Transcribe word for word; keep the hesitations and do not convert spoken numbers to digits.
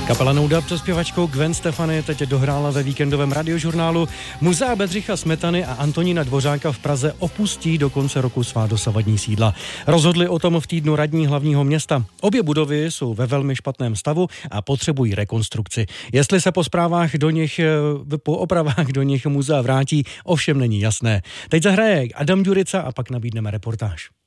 Kapela No Doubt se zpěvačkou Gwen Stefani teď dohrála ve víkendovém radiožurnálu. Muzea Bedřicha Smetany a Antonína Dvořáka v Praze opustí do konce roku svá dosavadní sídla. Rozhodli o tom v týdnu radní hlavního města. Obě budovy jsou ve velmi špatném stavu a potřebují rekonstrukci. Jestli se po zprávách do nich, po opravách do nich muzea vrátí, ovšem není jasné. Teď zahraje Adam Ďurica a pak nabídneme reportáž.